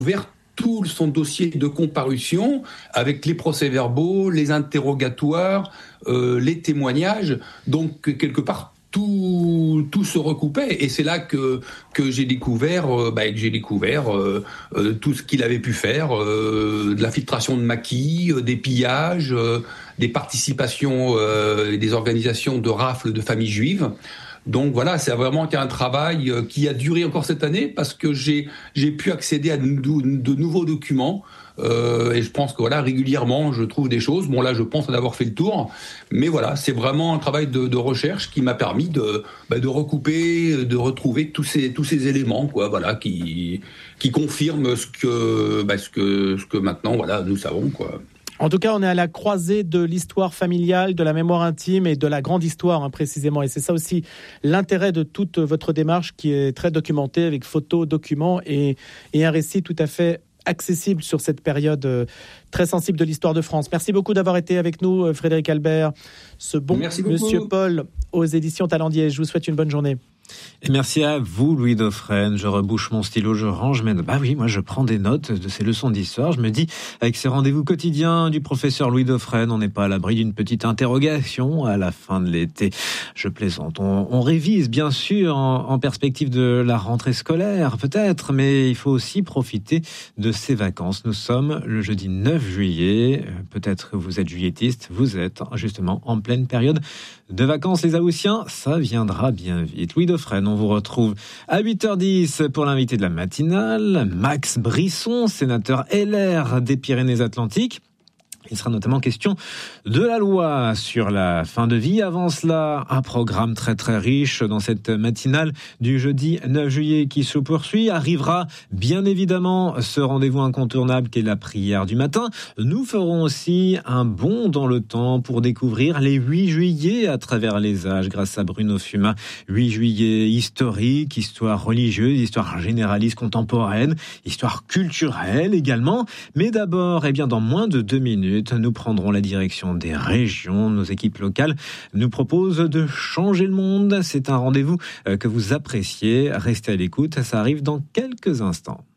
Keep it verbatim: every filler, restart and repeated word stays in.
ouvert tout son dossier de comparution avec les procès-verbaux, les interrogatoires, euh, les témoignages. Donc, quelque part, tout, tout se recoupait. Et c'est là que, que j'ai découvert, euh, bah, que j'ai découvert euh, euh, tout ce qu'il avait pu faire, euh, de l'infiltration de maquis, euh, des pillages, euh, des participations euh, et des organisations de rafles de familles juives. Donc voilà, c'est vraiment un travail qui a duré encore cette année parce que j'ai j'ai pu accéder à de, de nouveaux documents euh, et je pense que voilà régulièrement je trouve des choses. Bon là je pense en avoir fait le tour, mais voilà c'est vraiment un travail de, de recherche qui m'a permis de bah, de recouper, de retrouver tous ces tous ces éléments quoi voilà qui qui confirment ce que bah, ce que ce que maintenant voilà nous savons quoi. En tout cas, on est à la croisée de l'histoire familiale, de la mémoire intime et de la grande histoire, hein, précisément. Et c'est ça aussi l'intérêt de toute votre démarche qui est très documentée avec photos, documents et, et un récit tout à fait accessible sur cette période euh, très sensible de l'histoire de France. Merci beaucoup d'avoir été avec nous, Frédéric Albert. Ce bon Monsieur Paul aux éditions Talendier. Je vous souhaite une bonne journée. Et merci à vous, Louis Dauphren. Je rebouche mon stylo, je range mes notes. Bah oui, moi je prends des notes de ces leçons d'histoire. Je me dis, avec ces rendez-vous quotidiens du professeur Louis Dauphren, on n'est pas à l'abri d'une petite interrogation à la fin de l'été. Je plaisante. On, on révise, bien sûr, en, en perspective de la rentrée scolaire, peut-être, mais il faut aussi profiter de ces vacances. Nous sommes le jeudi neuf juillet. Peut-être que vous êtes juillettiste, vous êtes justement en pleine période de vacances. Les Haussiens, ça viendra bien vite. Louis Dauphren, on vous retrouve à huit heures dix pour l'invité de la matinale, Max Brisson, sénateur L R des Pyrénées-Atlantiques. Il sera notamment question de la loi sur la fin de vie. Avant cela, un programme très très riche dans cette matinale du jeudi neuf juillet qui se poursuit. Arrivera bien évidemment ce rendez-vous incontournable qu'est la prière du matin. Nous ferons aussi un bond dans le temps pour découvrir les huit juillets à travers les âges grâce à Bruno Fuma. huit juillets historiques, histoire religieuse, histoire généraliste contemporaine, histoire culturelle également. Mais d'abord, eh bien, dans moins de deux minutes, nous prendrons la direction des régions. Nos équipes locales nous proposent de changer le monde. C'est un rendez-vous que vous appréciez. Restez à l'écoute, ça arrive dans quelques instants.